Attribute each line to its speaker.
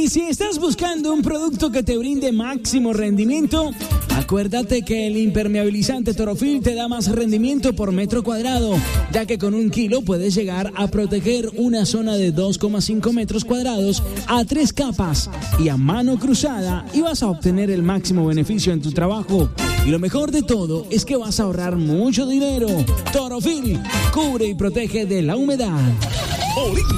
Speaker 1: si estás buscando un producto que te brinde máximo rendimiento, acuérdate que el impermeabilizante Torofil te da más rendimiento por metro cuadrado, ya que con 1 kilo puedes llegar a proteger una zona de 2,5 metros cuadrados a 3 capas y a mano cruzada, y vas a obtener el máximo beneficio en tu trabajo. Y lo mejor de todo es que vas a ahorrar mucho dinero. Torofil cubre y protege de la humedad.